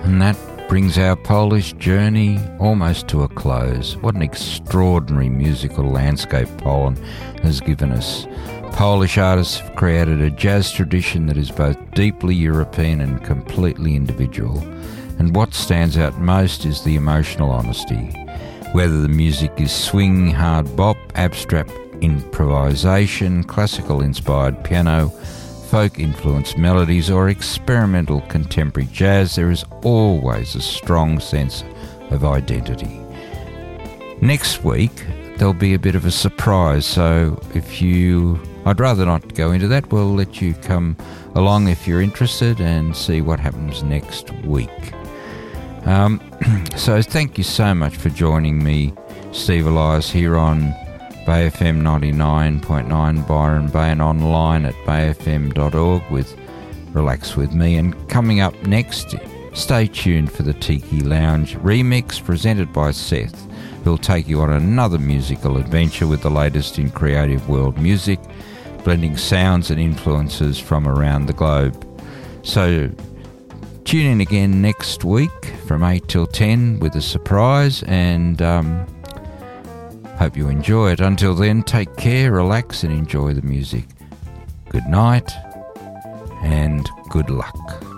And that brings our Polish journey almost to a close. What an extraordinary musical landscape Poland has given us. Polish artists have created a jazz tradition that is both deeply European and completely individual. And what stands out most is the emotional honesty. Whether the music is swing, hard bop, abstract improvisation, classical-inspired piano, folk-influenced melodies or experimental contemporary jazz, there is always a strong sense of identity. Next week, there'll be a bit of a surprise, so I'd rather not go into that. We'll let you come along if you're interested and see what happens next week. So thank you so much for joining me, Steve Elias, here on Bay FM 99.9 Byron Bay and online at bayfm.org with Relax With Me. And coming up next, stay tuned for the Tiki Lounge remix presented by Seth, who'll take you on another musical adventure with the latest in creative world music, blending sounds and influences from around the globe. So tune in again next week from 8 till 10 with a surprise, and hope you enjoy it. Until then, take care, relax and enjoy the music. Good night and good luck.